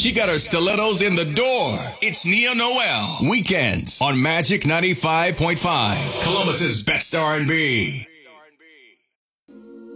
She got her stilettos in the door. It's Nia Noel. Weekends on Magic 95.5. Columbus's best R&B.